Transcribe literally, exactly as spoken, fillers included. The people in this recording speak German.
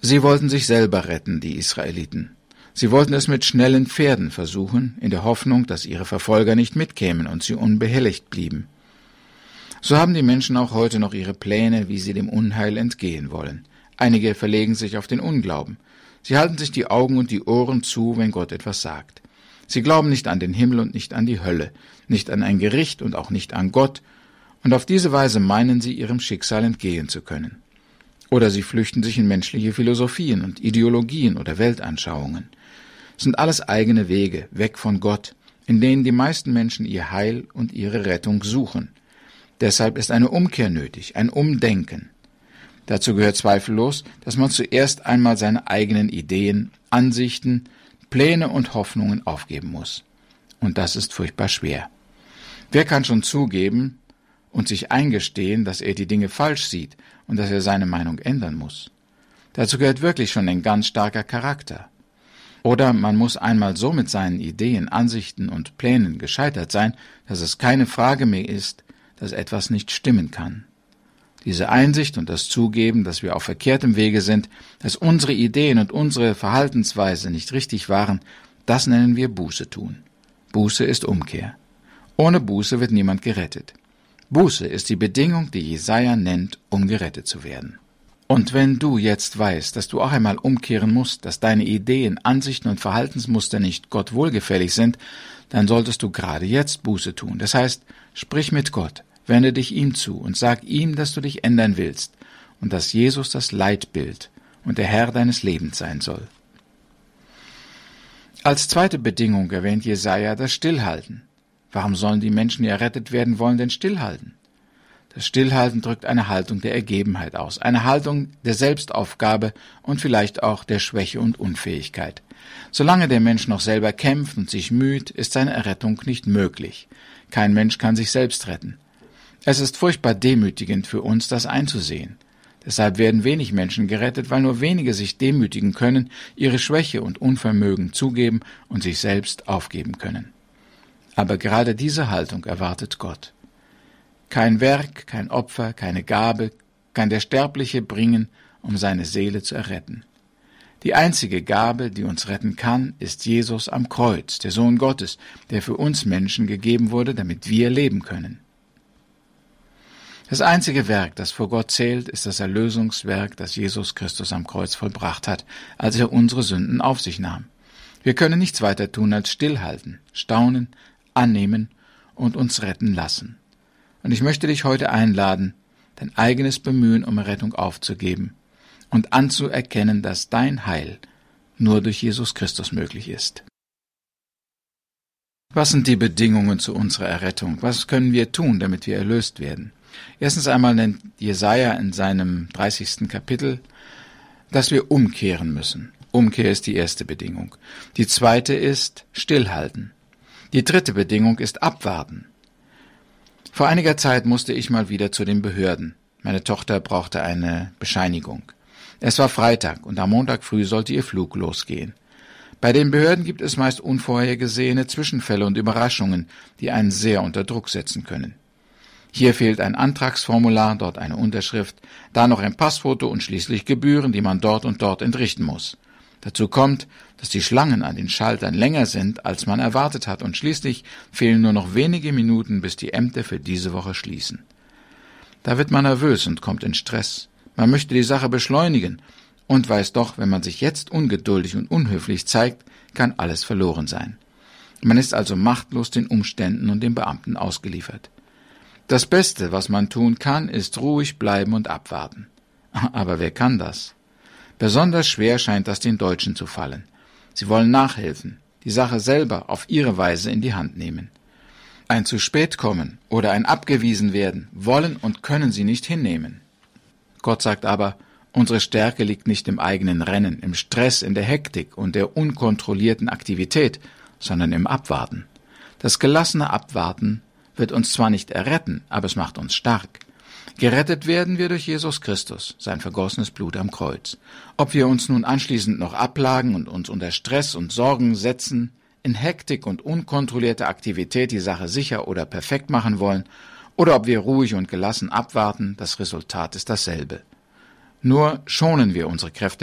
Sie wollten sich selber retten, die Israeliten. Sie wollten es mit schnellen Pferden versuchen, in der Hoffnung, dass ihre Verfolger nicht mitkämen und sie unbehelligt blieben. So haben die Menschen auch heute noch ihre Pläne, wie sie dem Unheil entgehen wollen. Einige verlegen sich auf den Unglauben. Sie halten sich die Augen und die Ohren zu, wenn Gott etwas sagt. Sie glauben nicht an den Himmel und nicht an die Hölle, nicht an ein Gericht und auch nicht an Gott, und auf diese Weise meinen sie, ihrem Schicksal entgehen zu können. Oder sie flüchten sich in menschliche Philosophien und Ideologien oder Weltanschauungen. Es sind alles eigene Wege, weg von Gott, in denen die meisten Menschen ihr Heil und ihre Rettung suchen. Deshalb ist eine Umkehr nötig, ein Umdenken. Dazu gehört zweifellos, dass man zuerst einmal seine eigenen Ideen, Ansichten, Pläne und Hoffnungen aufgeben muss. Und das ist furchtbar schwer. Wer kann schon zugeben und sich eingestehen, dass er die Dinge falsch sieht und dass er seine Meinung ändern muss? Dazu gehört wirklich schon ein ganz starker Charakter. Oder man muss einmal so mit seinen Ideen, Ansichten und Plänen gescheitert sein, dass es keine Frage mehr ist, dass etwas nicht stimmen kann. Diese Einsicht und das Zugeben, dass wir auf verkehrtem Wege sind, dass unsere Ideen und unsere Verhaltensweise nicht richtig waren, das nennen wir Buße tun. Buße ist Umkehr. Ohne Buße wird niemand gerettet. Buße ist die Bedingung, die Jesaja nennt, um gerettet zu werden. Und wenn du jetzt weißt, dass du auch einmal umkehren musst, dass deine Ideen, Ansichten und Verhaltensmuster nicht Gott wohlgefällig sind, dann solltest du gerade jetzt Buße tun. Das heißt, sprich mit Gott, wende dich ihm zu und sag ihm, dass du dich ändern willst und dass Jesus das Leitbild und der Herr deines Lebens sein soll. Als zweite Bedingung erwähnt Jesaja das Stillhalten. Warum sollen die Menschen, die errettet werden wollen, denn stillhalten? Das Stillhalten drückt eine Haltung der Ergebenheit aus, eine Haltung der Selbstaufgabe und vielleicht auch der Schwäche und Unfähigkeit. Solange der Mensch noch selber kämpft und sich müht, ist seine Errettung nicht möglich. Kein Mensch kann sich selbst retten. Es ist furchtbar demütigend für uns, das einzusehen. Deshalb werden wenig Menschen gerettet, weil nur wenige sich demütigen können, ihre Schwäche und Unvermögen zugeben und sich selbst aufgeben können. Aber gerade diese Haltung erwartet Gott. Kein Werk, kein Opfer, keine Gabe kann der Sterbliche bringen, um seine Seele zu erretten. Die einzige Gabe, die uns retten kann, ist Jesus am Kreuz, der Sohn Gottes, der für uns Menschen gegeben wurde, damit wir leben können. Das einzige Werk, das vor Gott zählt, ist das Erlösungswerk, das Jesus Christus am Kreuz vollbracht hat, als er unsere Sünden auf sich nahm. Wir können nichts weiter tun als stillhalten, staunen, annehmen und uns retten lassen. Und ich möchte dich heute einladen, dein eigenes Bemühen um Rettung aufzugeben und anzuerkennen, dass dein Heil nur durch Jesus Christus möglich ist. Was sind die Bedingungen zu unserer Errettung? Was können wir tun, damit wir erlöst werden? Erstens einmal nennt Jesaja in seinem dreißigsten Kapitel, dass wir umkehren müssen. Umkehr ist die erste Bedingung. Die zweite ist Stillhalten. Die dritte Bedingung ist Abwarten. Vor einiger Zeit musste ich mal wieder zu den Behörden. Meine Tochter brauchte eine Bescheinigung. Es war Freitag und am Montag früh sollte ihr Flug losgehen. Bei den Behörden gibt es meist unvorhergesehene Zwischenfälle und Überraschungen, die einen sehr unter Druck setzen können. Hier fehlt ein Antragsformular, dort eine Unterschrift, da noch ein Passfoto und schließlich Gebühren, die man dort und dort entrichten muss. Dazu kommt, dass die Schlangen an den Schaltern länger sind, als man erwartet hat, und schließlich fehlen nur noch wenige Minuten, bis die Ämter für diese Woche schließen. Da wird man nervös und kommt in Stress. Man möchte die Sache beschleunigen und weiß doch, wenn man sich jetzt ungeduldig und unhöflich zeigt, kann alles verloren sein. Man ist also machtlos den Umständen und den Beamten ausgeliefert. Das Beste, was man tun kann, ist ruhig bleiben und abwarten. Aber wer kann das? Besonders schwer scheint das den Deutschen zu fallen. Sie wollen nachhelfen, die Sache selber auf ihre Weise in die Hand nehmen. Ein zu spät kommen oder ein abgewiesen werden wollen und können sie nicht hinnehmen. Gott sagt aber, unsere Stärke liegt nicht im eigenen Rennen, im Stress, in der Hektik und der unkontrollierten Aktivität, sondern im Abwarten. Das gelassene Abwarten wird uns zwar nicht erretten, aber es macht uns stark. Gerettet werden wir durch Jesus Christus, sein vergossenes Blut am Kreuz. Ob wir uns nun anschließend noch ablagen und uns unter Stress und Sorgen setzen, in Hektik und unkontrollierter Aktivität die Sache sicher oder perfekt machen wollen, oder ob wir ruhig und gelassen abwarten, das Resultat ist dasselbe. Nur schonen wir unsere Kräfte